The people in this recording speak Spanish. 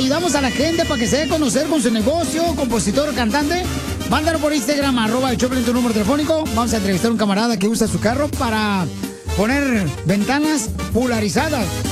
ayudamos a la gente para que se dé a conocer con su negocio, compositor, cantante. Mándalo por Instagram, @el Choplin, tu número telefónico. Vamos a entrevistar a un camarada que usa su carro para poner ventanas polarizadas.